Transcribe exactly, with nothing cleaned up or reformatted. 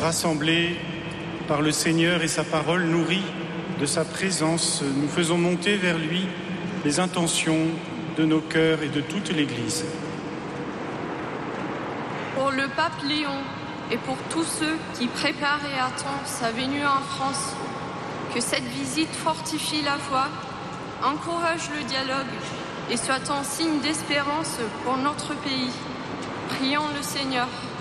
rassemblés par le Seigneur et sa parole, nourris de sa présence, nous faisons monter vers lui les intentions de nos cœurs et de toute l'Église. Pour le pape Léon et pour tous ceux qui préparent et attendent sa venue en France, que cette visite fortifie la foi, encourage le dialogue et soit un signe d'espérance pour notre pays. Prions le Seigneur.